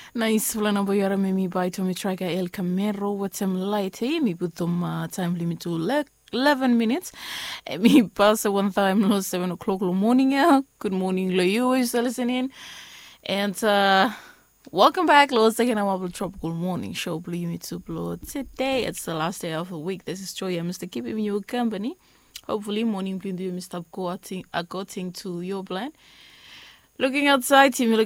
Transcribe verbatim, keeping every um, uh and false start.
Nice wala na boyara me mi bai to mi traga el camero watem light hey mi butum uh, time limit to le- eleven minutes. Eh, Mi pasa one time no seven o'clock in the morning yeah. Good morning lo you is listening. And uh welcome back, Lord. Second hour of the Tropical Morning Show. Blue Me to Blow. Today, it's the last day of the week. This is Joy. I'm Mister Keeping you company. Hopefully, morning blue do Mister Go uh, according to your plan. Looking outside, team.